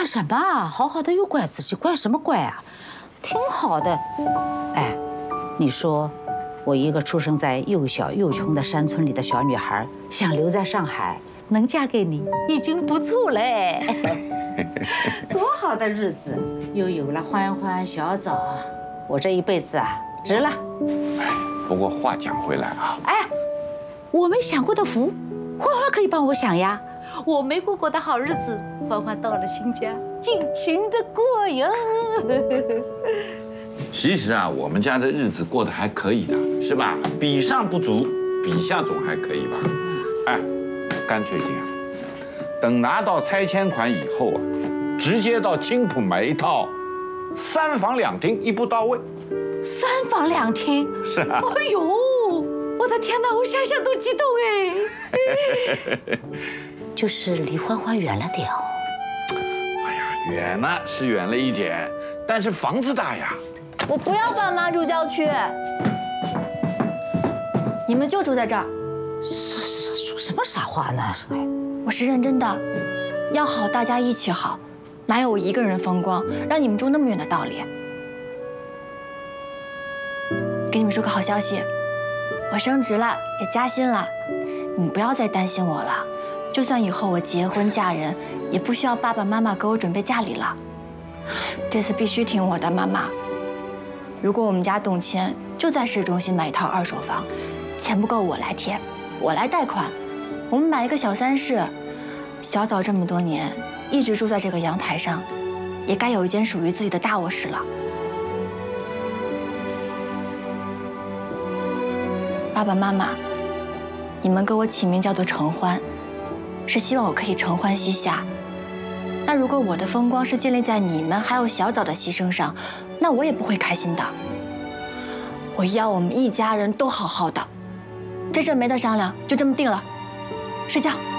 什么啊？好好的又怪自己，怪什么怪啊？挺好的。哎，你说，我一个出生在又小又穷的山村里的小女孩，想留在上海，能嫁给你，已经不错嘞。多好的日子，又有了欢欢小枣，我这一辈子啊，值了。 哎，不过话讲回来啊， 哎，我没享过的福，欢欢可以帮我享呀。我没过过的好日子，欢欢到了新家，尽情的过哟。 其实啊，我们家的日子过得还可以的，是吧？比上不足，比下总还可以吧？哎，干脆这样，等拿到拆迁款以后啊，直接到青浦买一套3房2厅，一步到位。 3房2厅？ 是啊。 哎呦，我的天哪，我想想都激动哎。就是离欢欢远了点哦。 哎呀，远了是远了一点，但是房子大呀。 我不要爸妈住郊区，你们就住在这儿。 说什么傻话呢？ 我是认真的，要好大家一起好，哪有我一个人风光让你们住那么远的道理？给你们说个好消息，我升职了，也加薪了，你们不要再担心我了。就算以后我结婚嫁人，也不需要爸爸妈妈给我准备嫁礼了。这次必须听我的，妈妈。如果我们家动迁，就在市中心买一套2手房，钱不够我来贴，我来贷款。我们买一个小3室，小枣这么多年一直住在这个阳台上，也该有一间属于自己的大卧室了。爸爸妈妈，你们给我起名叫做承欢，是希望我可以承欢膝下。那如果我的风光是建立在你们还有小枣的牺牲上，那我也不会开心的。我要我们一家人都好好的，这事没得商量，就这么定了。睡觉。